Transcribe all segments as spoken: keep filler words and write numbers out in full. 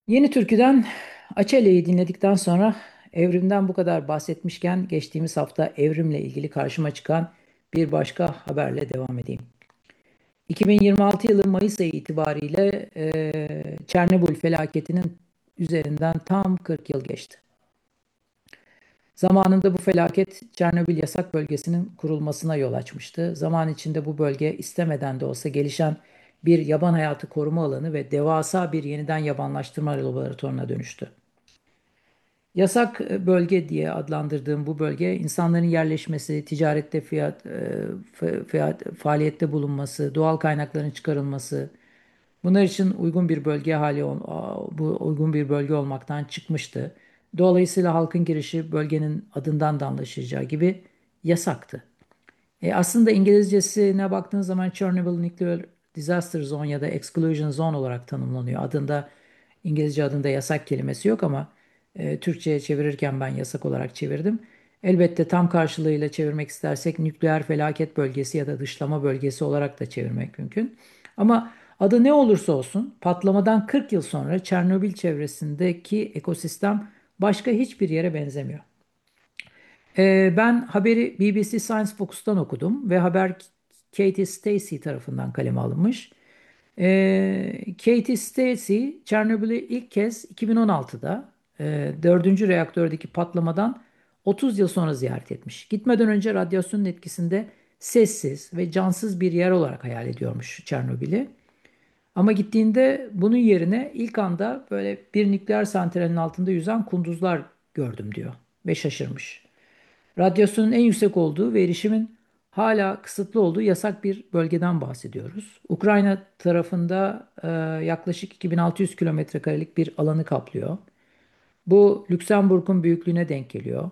Yeni Türkü'den Açelya'yı dinledikten sonra evrimden bu kadar bahsetmişken geçtiğimiz hafta evrimle ilgili karşıma çıkan bir başka haberle devam edeyim. iki bin yirmi altı yılı Mayıs ayı itibariyle eee Çernobil felaketinin üzerinden tam kırk yıl geçti. Zamanında bu felaket Çernobil yasak bölgesinin kurulmasına yol açmıştı. Zaman içinde bu bölge istemeden de olsa gelişen bir yaban hayatı koruma alanı ve devasa bir yeniden yabanlaştırma laboratuvarına dönüştü. Yasak e, bölge diye adlandırdığım bu bölge insanların yerleşmesi, ticarette fiyat, e, fa- fiyat, faaliyette bulunması, doğal kaynakların çıkarılması, bunlar için uygun bir bölge hali ol- a- bu uygun bir bölge olmaktan çıkmıştı. Dolayısıyla halkın girişi bölgenin adından da anlaşılacağı gibi yasaktı. E, aslında İngilizcesine baktığın zaman Chernobyl Nuclear Disaster Zone ya da Exclusion Zone olarak tanımlanıyor. Adında İngilizce adında yasak kelimesi yok ama e, Türkçe'ye çevirirken ben yasak olarak çevirdim. Elbette tam karşılığıyla çevirmek istersek nükleer felaket bölgesi ya da dışlama bölgesi olarak da çevirmek mümkün. Ama adı ne olursa olsun patlamadan kırk yıl sonra Çernobil çevresindeki ekosistem başka hiçbir yere benzemiyor. Ee, ben haberi B B C Science Focus'tan okudum ve haber Katie Stacy tarafından kaleme alınmış. Ee, Katie Stacy, Çernobil'i ilk kez iki bin on altıda e, dördüncü reaktördeki patlamadan otuz yıl sonra ziyaret etmiş. Gitmeden önce radyasyonun etkisinde sessiz ve cansız bir yer olarak hayal ediyormuş Çernobil'i. Ama gittiğinde bunun yerine ilk anda böyle bir nükleer santralin altında yüzen kunduzlar gördüm diyor ve şaşırmış. Radyasyonun en yüksek olduğu ve erişimin hala kısıtlı olduğu yasak bir bölgeden bahsediyoruz. Ukrayna tarafında e, yaklaşık iki bin altı yüz kilometre karelik bir alanı kaplıyor. Bu Lüksemburg'un büyüklüğüne denk geliyor.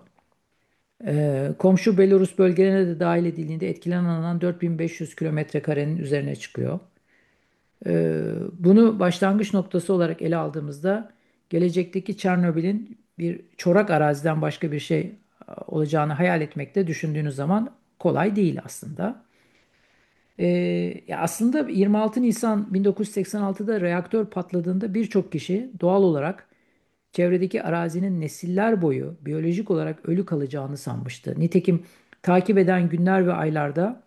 E, komşu Belarus bölgelerine de dahil edildiğinde etkilenen alan dört bin beş yüz kilometre karenin üzerine çıkıyor. E, bunu başlangıç noktası olarak ele aldığımızda gelecekteki Çernobil'in bir çorak araziden başka bir şey e, olacağını hayal etmekte düşündüğünüz zaman kolay değil aslında. E, ya aslında yirmi altı Nisan bin dokuz yüz seksen altıda reaktör patladığında birçok kişi doğal olarak çevredeki arazinin nesiller boyu biyolojik olarak ölü kalacağını sanmıştı. Nitekim takip eden günler ve aylarda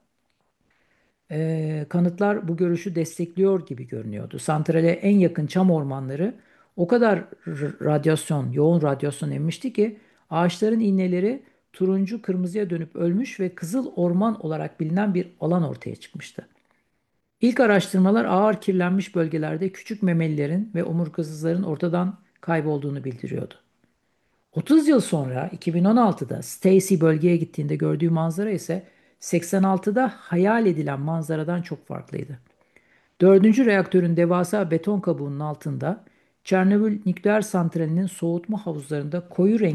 e, kanıtlar bu görüşü destekliyor gibi görünüyordu. Santrale en yakın çam ormanları o kadar r- radyasyon, yoğun radyasyon emmişti ki ağaçların inneleri turuncu kırmızıya dönüp ölmüş ve kızıl orman olarak bilinen bir alan ortaya çıkmıştı. İlk araştırmalar ağır kirlenmiş bölgelerde küçük memelilerin ve omurgasızların ortadan kaybolduğunu bildiriyordu. otuz yıl sonra iki bin on altıda Stacy bölgeye gittiğinde gördüğü manzara ise seksen altıda hayal edilen manzaradan çok farklıydı. Dördüncü reaktörün devasa beton kabuğunun altında Çernobil nükleer santralinin soğutma havuzlarında koyu renk